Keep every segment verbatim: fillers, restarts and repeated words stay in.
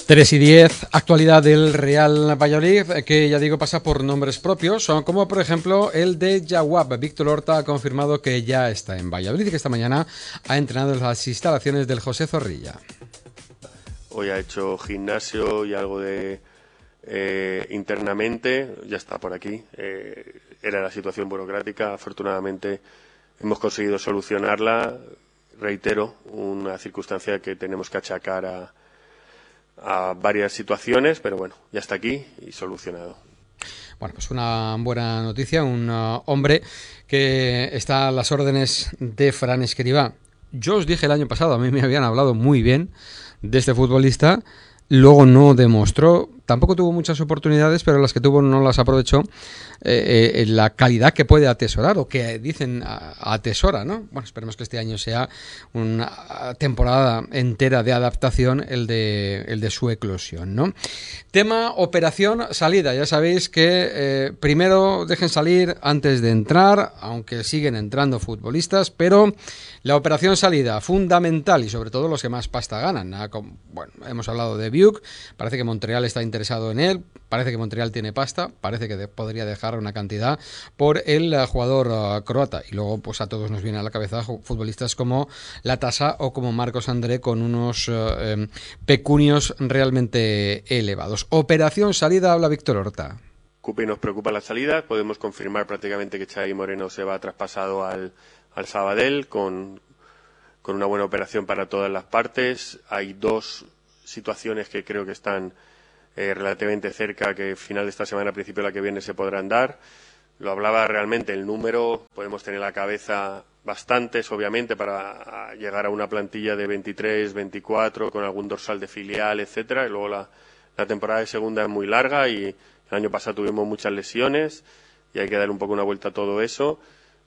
tres y diez, actualidad del Real Valladolid, que ya digo pasa por nombres propios, son como por ejemplo el de Jawab. Víctor Horta ha confirmado que ya está en Valladolid y que esta mañana ha entrenado en las instalaciones del José Zorrilla. Hoy ha hecho gimnasio y algo de eh, internamente, ya está por aquí. Eh, era la situación burocrática, afortunadamente hemos conseguido solucionarla. Reitero, una circunstancia que tenemos que achacar a a varias situaciones, pero bueno, ya está aquí y solucionado. Bueno, pues una buena noticia, un uh, hombre que está a las órdenes de Fran Escribá. Yo os dije el año pasado, a mí me habían hablado muy bien de este futbolista, luego no demostró, tampoco tuvo muchas oportunidades, pero las que tuvo no las aprovechó. Eh, eh, la calidad que puede atesorar o que dicen a, atesora, ¿no? Bueno, esperemos que este año sea una temporada entera de adaptación el de, el de su eclosión, ¿no? Tema operación salida. Ya sabéis que eh, primero dejen salir antes de entrar, aunque siguen entrando futbolistas, pero la operación salida fundamental y sobre todo los que más pasta ganan. Bueno, hemos hablado de Biuk, parece que Montreal está interesado en él, parece que Montreal tiene pasta, parece que de, podría dejar una cantidad por el uh, jugador uh, croata, y luego pues a todos nos viene a la cabeza futbolistas como Latasa o como Marcos André con unos uh, eh, pecunios realmente elevados. Operación salida, habla Víctor Horta. Cupi, nos preocupa la salida, podemos confirmar prácticamente que Xavi Moreno se va traspasado al, al Sabadell con, con una buena operación para todas las partes. Hay dos situaciones que creo que están Eh, relativamente cerca, que final de esta semana, principio de la que viene, se podrán dar. Lo hablaba realmente, el número, podemos tener en la cabeza bastantes, obviamente, para llegar a una plantilla de veintitrés, veinticuatro, con algún dorsal de filial, etcétera. Y luego la, la temporada de segunda es muy larga y el año pasado tuvimos muchas lesiones y hay que dar un poco una vuelta a todo eso.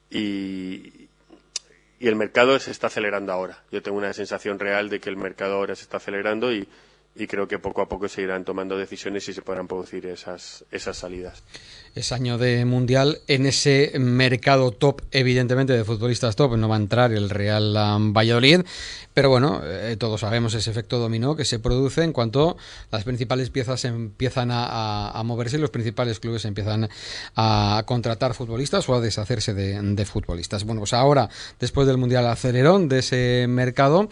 Y, y el mercado se está acelerando ahora. Yo tengo una sensación real de que el mercado ahora se está acelerando y y creo que poco a poco se irán tomando decisiones y se podrán producir esas, esas salidas. Es año de Mundial, en ese mercado top, evidentemente de futbolistas top, no va a entrar el Real um, Valladolid, pero bueno, eh, todos sabemos ese efecto dominó que se produce en cuanto las principales piezas empiezan a, a, a moverse y los principales clubes empiezan a contratar futbolistas o a deshacerse de, de futbolistas. Bueno, pues ahora, después del Mundial acelerón de ese mercado,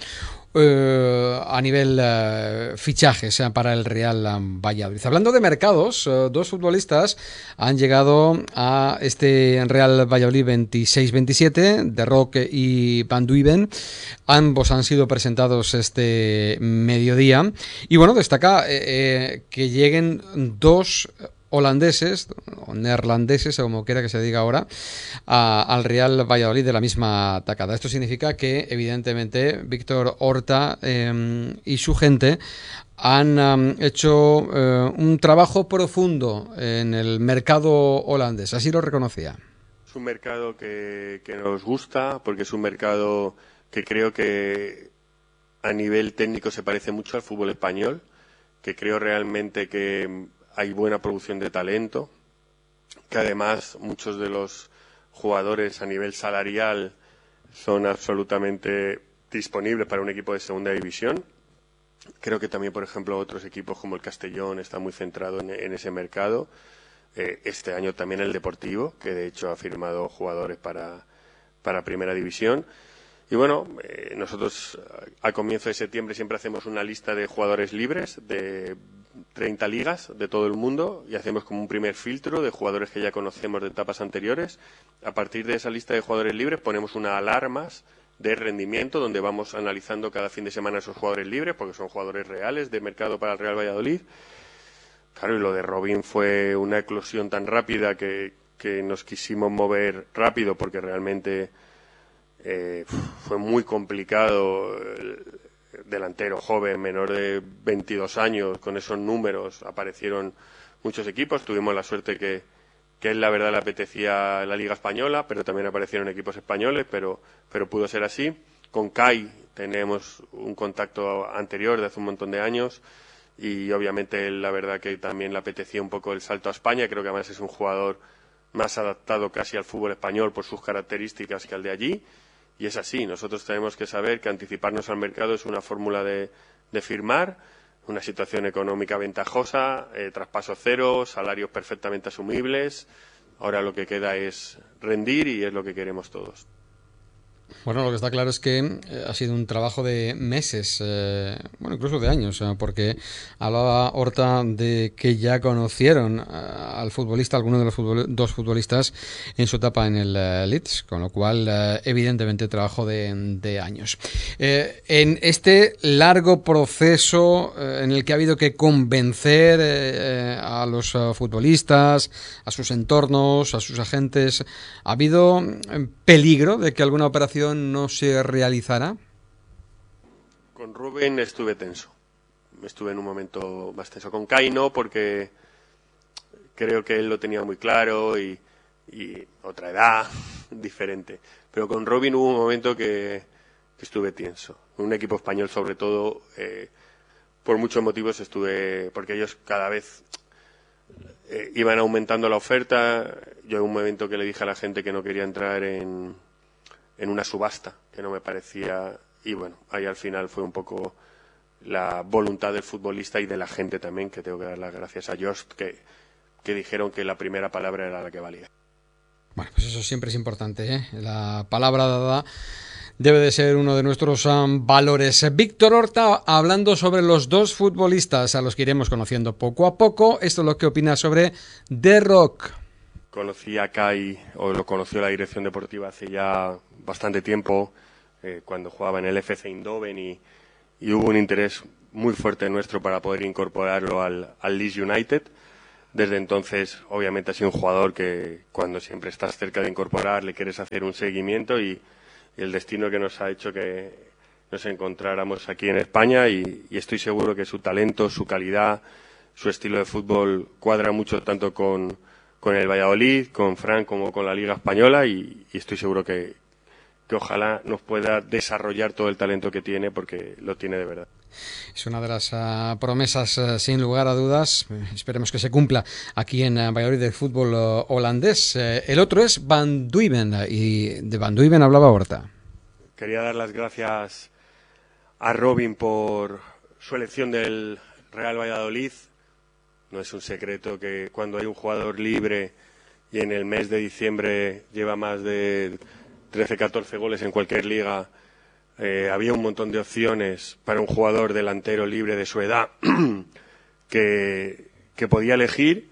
Uh, a nivel uh, fichajes uh, para el Real um, Valladolid. Hablando de mercados, uh, dos futbolistas han llegado a este Real Valladolid veintiséis veintisiete, De Roque y Van Duiven. Ambos han sido presentados este mediodía. Y bueno, destaca eh, eh, que lleguen dos holandeses o neerlandeses, o como quiera que se diga ahora, a, al Real Valladolid de la misma tacada. Esto significa que evidentemente Víctor Horta eh, y su gente han um, hecho eh, un trabajo profundo en el mercado holandés, así lo reconocía. Es un mercado que, que nos gusta porque es un mercado que creo que a nivel técnico se parece mucho al fútbol español, que creo realmente que hay buena producción de talento, que además muchos de los jugadores a nivel salarial son absolutamente disponibles para un equipo de segunda división. Creo que también, por ejemplo, otros equipos como el Castellón están muy centrados en, en ese mercado. Eh, este año también el Deportivo, que de hecho ha firmado jugadores para, para Primera División. Y bueno, eh, nosotros a comienzo de septiembre siempre hacemos una lista de jugadores libres de treinta ligas de todo el mundo y hacemos como un primer filtro de jugadores que ya conocemos de etapas anteriores. A partir de esa lista de jugadores libres ponemos unas alarmas de rendimiento donde vamos analizando cada fin de semana esos jugadores libres porque son jugadores reales de mercado para el Real Valladolid. Claro, y lo de Robin fue una eclosión tan rápida que, que nos quisimos mover rápido porque realmente eh, fue muy complicado. El delantero joven, menor de veintidós años, con esos números, aparecieron muchos equipos. Tuvimos la suerte que, que él, la verdad, le apetecía la Liga Española, pero también aparecieron equipos españoles, pero, pero pudo ser así. Con Kai tenemos un contacto anterior de hace un montón de años y obviamente él, la verdad, que también le apetecía un poco el salto a España. Creo que además es un jugador más adaptado casi al fútbol español por sus características que al de allí. Y es así, nosotros tenemos que saber que anticiparnos al mercado es una fórmula de, de firmar, una situación económica ventajosa, eh, traspaso cero, salarios perfectamente asumibles. Ahora lo que queda es rendir y es lo que queremos todos. Bueno, lo que está claro es que eh, ha sido un trabajo de meses, eh, bueno, incluso de años, eh, porque hablaba Horta de que ya conocieron eh, al futbolista, alguno de los futbol dos futbolistas en su etapa en el eh, Leeds, con lo cual, eh, evidentemente, trabajo de, de años. Eh, en este largo proceso eh, en el que ha habido que convencer eh, a los uh, futbolistas, a sus entornos, a sus agentes, ¿ha habido eh, peligro de que alguna operación no se realizará? Con Rubén estuve tenso. Estuve en un momento más tenso. Con Kai no, porque creo que él lo tenía muy claro y, y otra edad diferente. Pero con Robin hubo un momento que, que estuve tenso. Un equipo español, sobre todo, eh, por muchos motivos estuve, porque ellos cada vez eh, iban aumentando la oferta. Yo en un momento que le dije a la gente que no quería entrar en en una subasta, que no me parecía, y bueno, ahí al final fue un poco la voluntad del futbolista y de la gente también, que tengo que dar las gracias a Jost, que, que dijeron que la primera palabra era la que valía. Bueno, pues eso siempre es importante, ¿eh? La palabra dada debe de ser uno de nuestros um, valores. Víctor Horta, hablando sobre los dos futbolistas a los que iremos conociendo poco a poco, esto es lo que opina sobre The Rock. Conocí a Kai, o lo conoció la dirección deportiva hace ya bastante tiempo, eh, cuando jugaba en el F C Eindhoven, y, y hubo un interés muy fuerte nuestro para poder incorporarlo al, al Leeds United. Desde entonces, obviamente, ha sido un jugador que cuando siempre estás cerca de incorporar le quieres hacer un seguimiento, y, y el destino que nos ha hecho que nos encontráramos aquí en España, y, y estoy seguro que su talento, su calidad, su estilo de fútbol cuadra mucho tanto con con el Valladolid, con Fran, como con la Liga Española, y, y estoy seguro que, que ojalá nos pueda desarrollar todo el talento que tiene, porque lo tiene de verdad. Es una de las uh, promesas, uh, sin lugar a dudas. Eh, esperemos que se cumpla aquí en uh, Valladolid del fútbol uh, holandés. Eh, el otro es Van Duijven, y de Van Duijven hablaba Horta. Quería dar las gracias a Robin por su elección del Real Valladolid. No es un secreto que cuando hay un jugador libre y en el mes de diciembre lleva más de trece catorce goles en cualquier liga, eh, había un montón de opciones para un jugador delantero libre de su edad que, que podía elegir,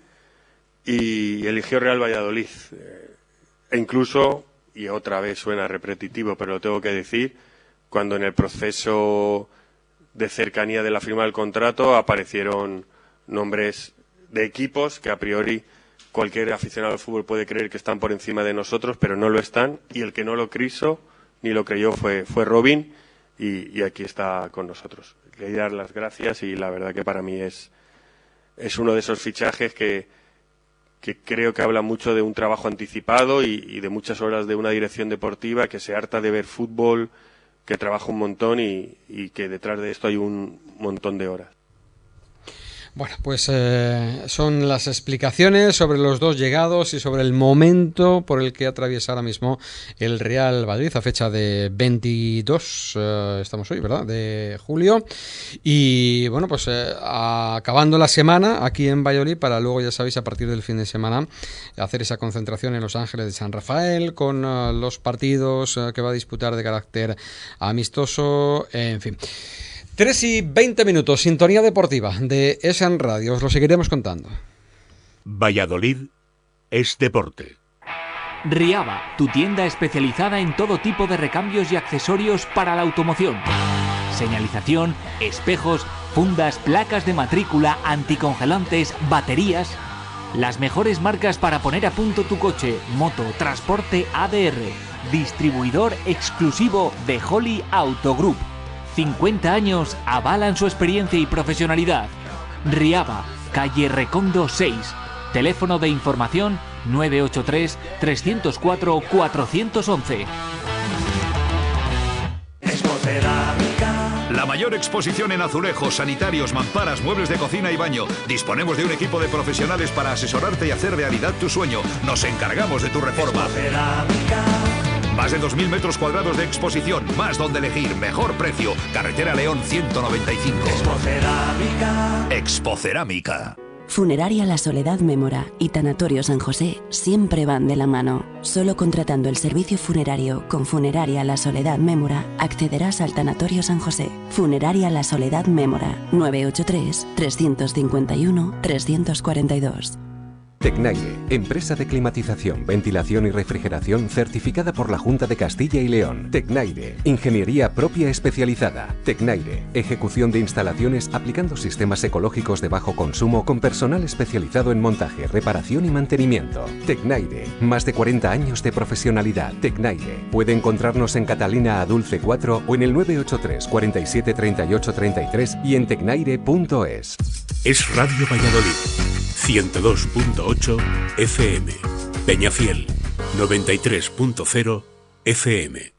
y eligió Real Valladolid. Eh, e incluso, y otra vez suena repetitivo, pero lo tengo que decir, cuando en el proceso de cercanía de la firma del contrato aparecieron nombres de equipos que a priori cualquier aficionado al fútbol puede creer que están por encima de nosotros, pero no lo están, y el que no lo quiso ni lo creyó fue, fue Robin, y, y aquí está con nosotros. Quería dar las gracias, y la verdad que para mí es, es uno de esos fichajes que, que creo que habla mucho de un trabajo anticipado y, y de muchas horas de una dirección deportiva que se harta de ver fútbol, que trabaja un montón, y, y que detrás de esto hay un montón de horas. Bueno, pues eh, son las explicaciones sobre los dos llegados y sobre el momento por el que atraviesa ahora mismo el Real Valladolid a fecha de veintidós, eh, estamos hoy, ¿verdad?, de julio. Y bueno, pues eh, acabando la semana aquí en Valladolid, para luego, ya sabéis, a partir del fin de semana hacer esa concentración en Los Ángeles de San Rafael con uh, los partidos uh, que va a disputar de carácter amistoso, en fin. tres y veinte minutos, sintonía deportiva de E S A N Radio, os lo seguiremos contando. Valladolid es deporte. Riaba, tu tienda especializada en todo tipo de recambios y accesorios para la automoción. Señalización, espejos, fundas, placas de matrícula, anticongelantes, baterías. Las mejores marcas para poner a punto tu coche, moto, transporte A D R. Distribuidor exclusivo de Holly Auto Group. cincuenta años avalan su experiencia y profesionalidad. Riaba, calle Recondo seis. Teléfono de información nueve ocho tres, tres cero cuatro, cuatro uno uno. La mayor exposición en azulejos, sanitarios, mamparas, muebles de cocina y baño. Disponemos de un equipo de profesionales para asesorarte y hacer realidad tu sueño. Nos encargamos de tu reforma. Más de dos mil metros cuadrados de exposición, más donde elegir, mejor precio. Carretera León ciento noventa y cinco. Expocerámica. Expocerámica. Funeraria La Soledad Mémora y Tanatorio San José siempre van de la mano. Solo contratando el servicio funerario con Funeraria La Soledad Mémora accederás al Tanatorio San José. Funeraria La Soledad Mémora, nueve ocho tres, tres cinco uno, tres cuatro dos. Tecnaire, empresa de climatización, ventilación y refrigeración certificada por la Junta de Castilla y León. Tecnaire, ingeniería propia especializada. Tecnaire, ejecución de instalaciones aplicando sistemas ecológicos de bajo consumo con personal especializado en montaje, reparación y mantenimiento. Tecnaire, más de cuarenta años de profesionalidad. Tecnaire, puede encontrarnos en Catalina a Dulce cuatro o en el nueve ocho tres, cuarenta y siete, treinta y ocho, treinta y tres y en tecnaire punto es. Es Radio Valladolid. ciento dos punto ocho F M. Peñafiel, noventa y tres punto cero F M.